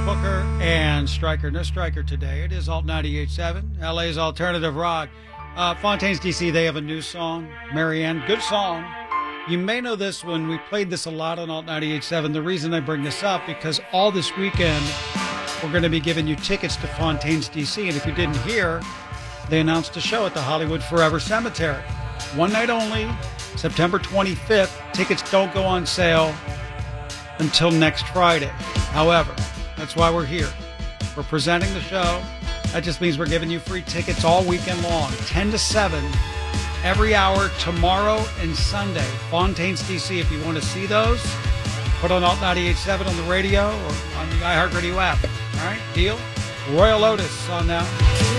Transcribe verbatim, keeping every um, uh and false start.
Booker and Stryker. No Stryker today. It is Alt ninety-eight point seven, L A's alternative rock. Uh, Fontaines, D C, they have a new song, Marianne. Good song. You may know this one. We played this a lot on Alt ninety-eight point seven. The reason I bring this up, because all this weekend, we're going to be giving you tickets to Fontaines, D C. And if you didn't hear, they announced a show at the Hollywood Forever Cemetery. One night only, September twenty-fifth. Tickets don't go on sale until next Friday. However, that's why we're here. We're presenting the show. That just means we're giving you free tickets all weekend long, ten to seven, every hour, tomorrow and Sunday. Fontaines, D C, if you want to see those, put on Alt ninety-eight point seven on the radio or on the iHeartRadio app. All right, deal? Royal Otis on now.